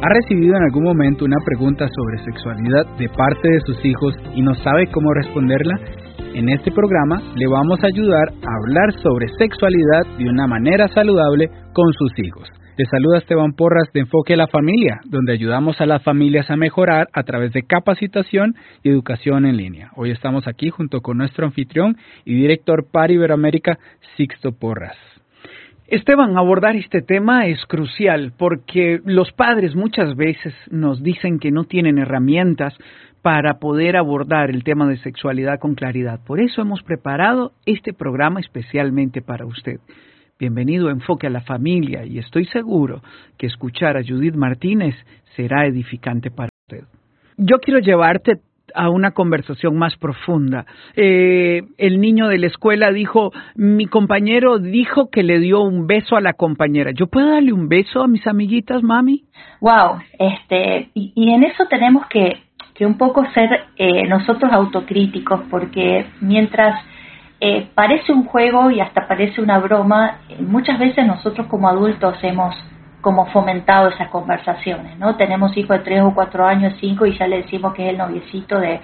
¿Ha recibido en algún momento una pregunta sobre sexualidad de parte de sus hijos y no sabe cómo responderla? En este programa le vamos a ayudar a hablar sobre sexualidad de una manera saludable con sus hijos. Le saluda Esteban Porras de Enfoque a la Familia, donde ayudamos a las familias a mejorar a través de capacitación y educación en línea. Hoy estamos aquí junto con nuestro anfitrión y director para Iberoamérica, Sixto Porras. Esteban, abordar este tema es crucial porque los padres muchas veces nos dicen que no tienen herramientas para poder abordar el tema de sexualidad con claridad. Por eso hemos preparado este programa especialmente para usted. Bienvenido a Enfoque a la Familia y estoy seguro que escuchar a Judith Martínez será edificante para usted. Yo quiero llevarte a una conversación más profunda. El niño de la escuela dijo, mi compañero dijo que le dio un beso a la compañera. ¿Yo puedo darle un beso a mis amiguitas, mami? Wow, y en eso tenemos que un poco ser nosotros autocríticos, porque mientras parece un juego y hasta parece una broma, muchas veces nosotros como adultos hemos como fomentado esas conversaciones, ¿no? Tenemos hijos de 3 o 4 años, 5, y ya le decimos que es el noviecito de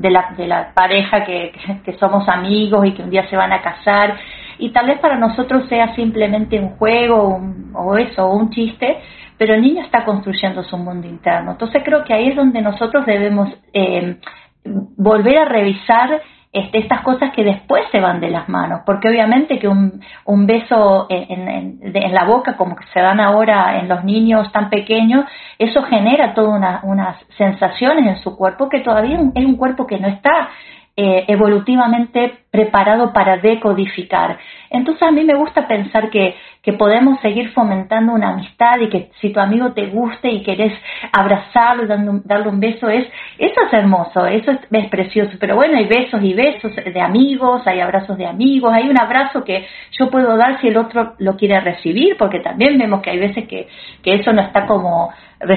la pareja, que somos amigos y que un día se van a casar, y tal vez para nosotros sea simplemente un juego o un chiste, pero el niño está construyendo su mundo interno. Entonces creo que ahí es donde nosotros debemos volver a revisar estas cosas que después se van de las manos, porque obviamente que un beso en la boca, como que se dan ahora en los niños tan pequeños, eso genera todas unas sensaciones en su cuerpo que todavía es un cuerpo que no está evolutivamente preparado para decodificar. Entonces a mí me gusta pensar que podemos seguir fomentando una amistad, y que si tu amigo te guste y querés abrazarlo, darle un beso, eso es hermoso, eso es precioso. Pero bueno, hay besos y besos de amigos, hay abrazos de amigos, hay un abrazo que yo puedo dar si el otro lo quiere recibir, porque también vemos que hay veces que eso no está como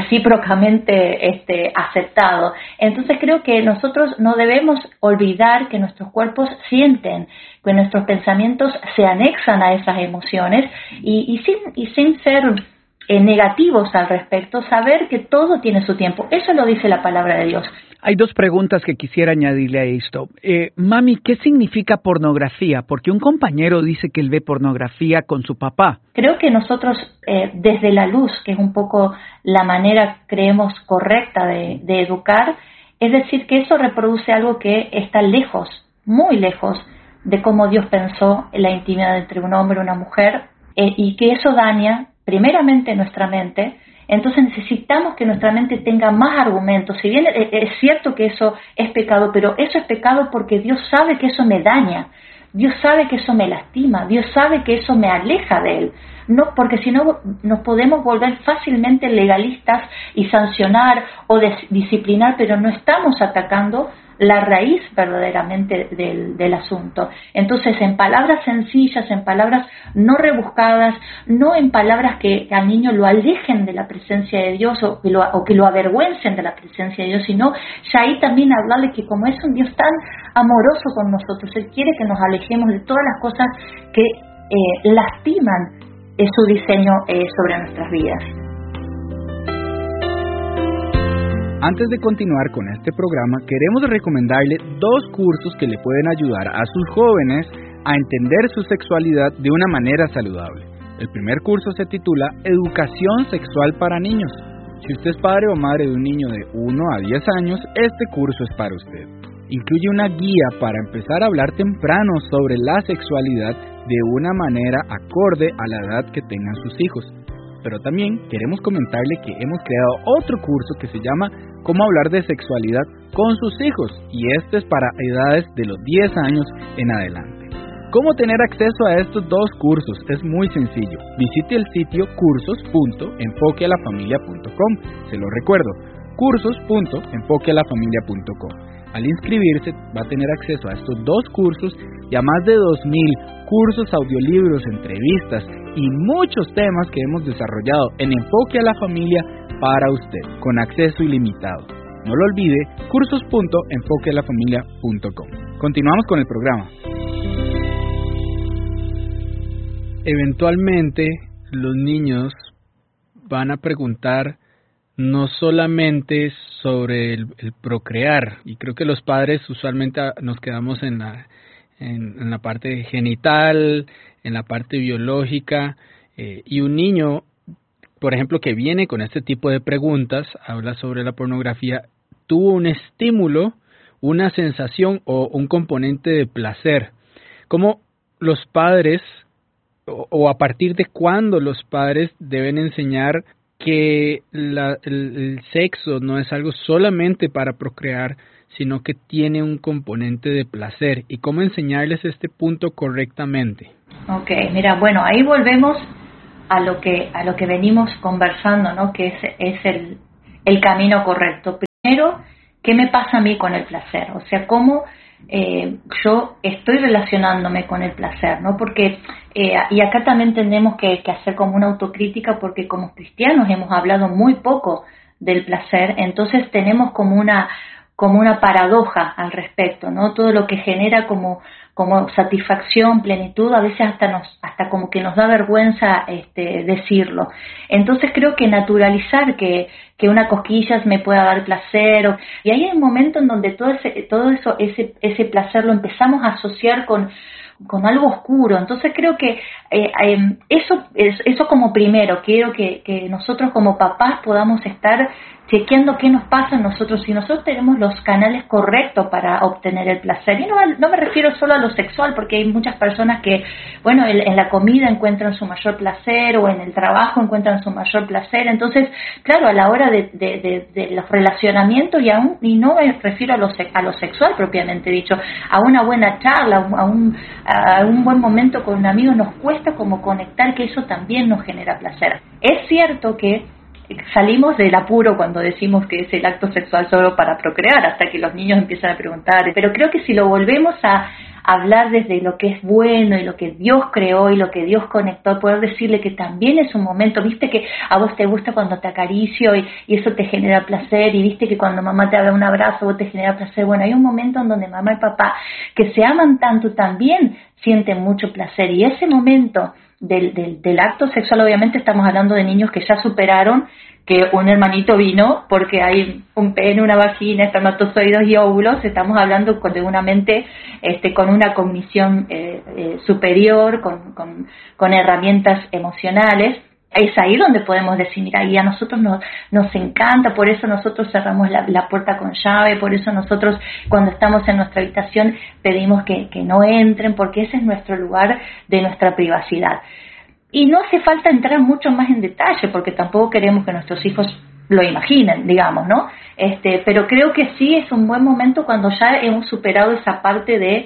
recíprocamente aceptado. Entonces creo que nosotros no debemos olvidar que nuestros cuerpos sienten, que nuestros pensamientos se anexan a esas emociones, y sin ser negativos al respecto, saber que todo tiene su tiempo. Eso lo dice la palabra de Dios. Hay 2 preguntas que quisiera añadirle a esto. Mami, ¿qué significa pornografía? Porque un compañero dice que él ve pornografía con su papá. Creo que nosotros, desde la luz, que es un poco la manera, creemos, correcta de educar, es decir, que eso reproduce algo que está lejos, muy lejos, de cómo Dios pensó en la intimidad entre un hombre y una mujer, y que eso daña primeramente nuestra mente. Entonces necesitamos que nuestra mente tenga más argumentos. Si bien es cierto que eso es pecado, pero eso es pecado porque Dios sabe que eso me daña, Dios sabe que eso me lastima, Dios sabe que eso me aleja de Él. No, porque si no nos podemos volver fácilmente legalistas y sancionar o disciplinar, pero no estamos atacando la raíz verdaderamente del asunto. Entonces, en palabras sencillas, en palabras no rebuscadas, no en palabras que al niño lo alejen de la presencia de Dios o que lo avergüencen de la presencia de Dios, sino ya ahí también hablarle que como es un Dios tan amoroso con nosotros, Él quiere que nos alejemos de todas las cosas que lastiman su diseño sobre nuestras vidas. Antes de continuar con este programa, queremos recomendarle 2 cursos que le pueden ayudar a sus jóvenes a entender su sexualidad de una manera saludable. El primer curso se titula Educación Sexual para Niños. Si usted es padre o madre de un niño de 1 a 10 años, este curso es para usted. Incluye una guía para empezar a hablar temprano sobre la sexualidad de una manera acorde a la edad que tengan sus hijos. Pero también queremos comentarle que hemos creado otro curso que se llama Cómo hablar de sexualidad con sus hijos, y este es para edades de los 10 años en adelante. ¿Cómo tener acceso a estos 2 cursos? Es muy sencillo. Visite el sitio cursos.enfoquealafamilia.com. Se lo recuerdo, cursos.enfoquealafamilia.com. Al inscribirse va a tener acceso a estos 2 cursos y a más de 2,000 cursos, audiolibros, entrevistas y muchos temas que hemos desarrollado en Enfoque a la Familia para usted, con acceso ilimitado. No lo olvide, cursos.enfoquealafamilia.com. Continuamos con el programa. Eventualmente los niños van a preguntar no solamente sobre el procrear, y creo que los padres usualmente nos quedamos en la parte genital, en la parte biológica, y un niño, por ejemplo, que viene con este tipo de preguntas, habla sobre la pornografía, tuvo un estímulo, una sensación o un componente de placer. ¿Cómo los padres, o a partir de cuándo los padres deben enseñar que el sexo no es algo solamente para procrear, sino que tiene un componente de placer? ¿Y cómo enseñarles este punto correctamente? Ok, mira, bueno, ahí volvemos a lo que venimos conversando, ¿no? Que es el camino correcto. Primero, ¿qué me pasa a mí con el placer? O sea, ¿cómo yo estoy relacionándome con el placer, ¿no? Porque, y acá también tenemos que hacer como una autocrítica, porque como cristianos hemos hablado muy poco del placer, entonces tenemos como una paradoja al respecto, ¿no? Todo lo que genera como satisfacción, plenitud, a veces hasta como que nos da vergüenza decirlo. Entonces creo que naturalizar que una cosquillas me pueda dar placer, y ahí hay un momento en donde ese placer lo empezamos a asociar con algo oscuro. Entonces creo que eso como primero, quiero que nosotros como papás podamos estar chequeando qué nos pasa a nosotros, si nosotros tenemos los canales correctos para obtener el placer. Y no me refiero solo a lo sexual, porque hay muchas personas que, bueno, en la comida encuentran su mayor placer, o en el trabajo encuentran su mayor placer. Entonces, claro, a la hora de los relacionamientos, y no me refiero a lo sexual propiamente dicho, a una buena charla, a un buen momento con un amigo, nos cuesta como conectar que eso también nos genera placer. Es cierto que salimos del apuro cuando decimos que es el acto sexual solo para procrear, hasta que los niños empiezan a preguntar, pero creo que si lo volvemos a hablar desde lo que es bueno y lo que Dios creó y lo que Dios conectó, poder decirle que también es un momento, viste que a vos te gusta cuando te acaricio y eso te genera placer, y viste que cuando mamá te da un abrazo vos te genera placer. Bueno, hay un momento en donde mamá y papá, que se aman tanto, también sienten mucho placer, y ese momento del acto sexual, obviamente estamos hablando de niños que ya superaron que un hermanito vino, porque hay un pene, una vagina, espermatozoides y óvulos. Estamos hablando de una mente con una cognición superior, con herramientas emocionales. Es ahí donde podemos decir, mira, y a nosotros nos encanta, por eso nosotros cerramos la puerta con llave, por eso nosotros cuando estamos en nuestra habitación pedimos que no entren, porque ese es nuestro lugar de nuestra privacidad. Y no hace falta entrar mucho más en detalle, porque tampoco queremos que nuestros hijos lo imaginen, digamos, ¿no? Pero creo que sí es un buen momento cuando ya hemos superado esa parte de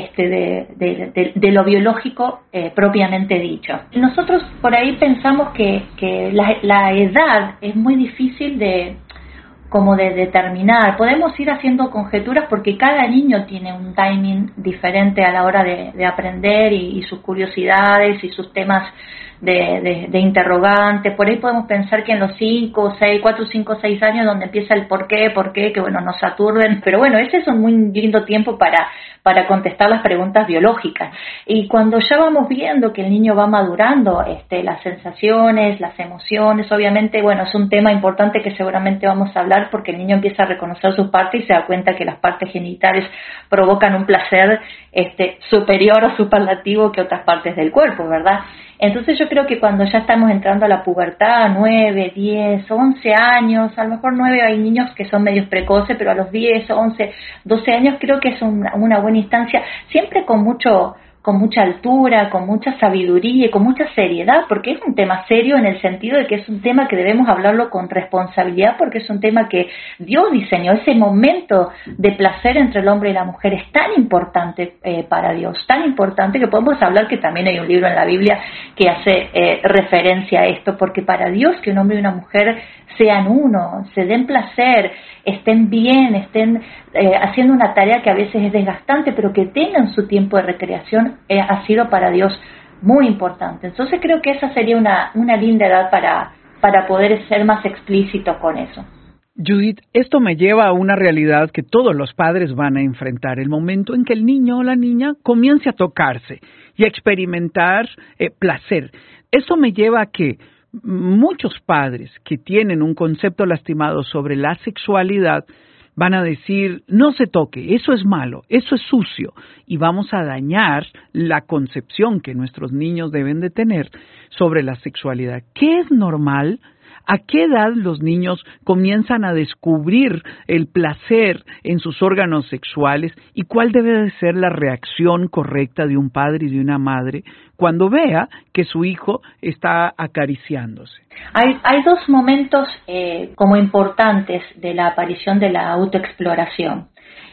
lo biológico propiamente dicho. Nosotros por ahí pensamos que la edad es muy difícil de determinar. Podemos ir haciendo conjeturas, porque cada niño tiene un timing diferente a la hora de aprender, y sus curiosidades y sus temas de interrogante. Por ahí podemos pensar que en los 4, 5, 6 años, donde empieza el por qué, que bueno, nos aturden, pero bueno, ese es un muy lindo tiempo para contestar las preguntas biológicas. Y cuando ya vamos viendo que el niño va madurando, las sensaciones, las emociones, obviamente, bueno, es un tema importante que seguramente vamos a hablar, porque el niño empieza a reconocer sus partes y se da cuenta que las partes genitales provocan un placer superior o superlativo que otras partes del cuerpo, ¿verdad? Entonces yo creo que cuando ya estamos entrando a la pubertad, 9, 10, 11 años, a lo mejor 9 hay niños que son medios precoces, pero a los 10, 11, 12 años creo que es una buena instancia, siempre con mucha altura, con mucha sabiduría y con mucha seriedad, porque es un tema serio en el sentido de que es un tema que debemos hablarlo con responsabilidad, porque es un tema que Dios diseñó. Ese momento de placer entre el hombre y la mujer es tan importante para Dios, tan importante que podemos hablar que también hay un libro en la Biblia que hace referencia a esto, porque para Dios que un hombre y una mujer sean uno, se den placer, estén bien, estén haciendo una tarea que a veces es desgastante, pero que tengan su tiempo de recreación, ha sido para Dios muy importante. Entonces creo que esa sería una linda edad para poder ser más explícito con eso. Judith, esto me lleva a una realidad que todos los padres van a enfrentar, el momento en que el niño o la niña comience a tocarse y a experimentar placer. Esto me lleva a que muchos padres que tienen un concepto lastimado sobre la sexualidad van a decir, no se toque, eso es malo, eso es sucio, y vamos a dañar la concepción que nuestros niños deben de tener sobre la sexualidad. ¿Qué es normal? ¿A qué edad los niños comienzan a descubrir el placer en sus órganos sexuales y cuál debe de ser la reacción correcta de un padre y de una madre cuando vea que su hijo está acariciándose? Hay dos momentos como importantes de la aparición de la autoexploración.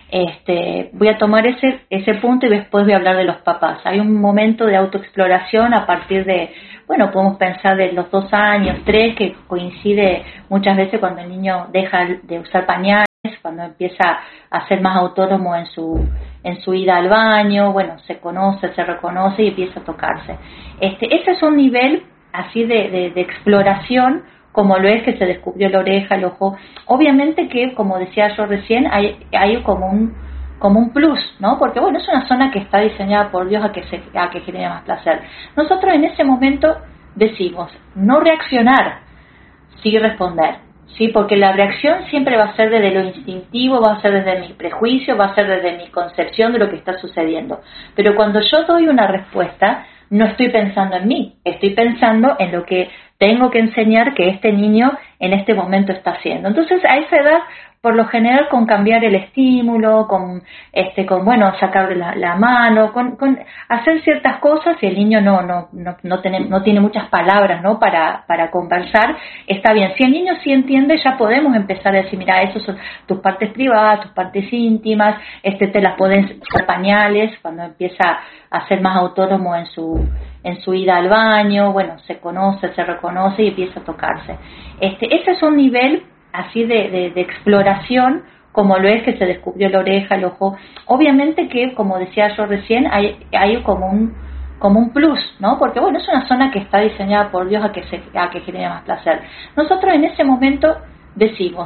Voy a tomar ese punto y después voy a hablar de los papás. Hay un momento de autoexploración a partir de, podemos pensar de los 2 años, 3, que coincide muchas veces cuando el niño deja de usar pañales, cuando empieza a ser más autónomo en su ida al baño, se conoce, se reconoce y empieza a tocarse. Ese es un nivel así de exploración, como lo es que se descubrió la oreja, el ojo. Obviamente que, como decía yo recién, hay como un plus, ¿no? Porque es una zona que está diseñada por Dios a que genere más placer. Nosotros en ese momento decimos, no reaccionar, sí responder, ¿sí? Porque la reacción siempre va a ser desde lo instintivo, va a ser desde mi prejuicio, va a ser desde mi concepción de lo que está sucediendo. Pero cuando yo doy una respuesta, no estoy pensando en mí, estoy pensando en lo que tengo que enseñar que este niño en este momento está haciendo. Entonces, a esa edad, por lo general, con cambiar el estímulo, con sacarle la mano, con hacer ciertas cosas, y el niño no tiene muchas palabras, ¿no? para conversar, está bien. Si el niño sí entiende, ya podemos empezar a decir, mira, esos son tus partes privadas, tus partes íntimas, te las pueden usar pañales, cuando empieza a ser más autónomo en su ida al baño, se conoce, se reconoce y empieza a tocarse. Ese es un nivel así de exploración, como lo es que se descubrió la oreja, el ojo. Obviamente que, como decía yo recién, hay como un plus, ¿no? Porque es una zona que está diseñada por Dios a que genere más placer. Nosotros en ese momento decimos,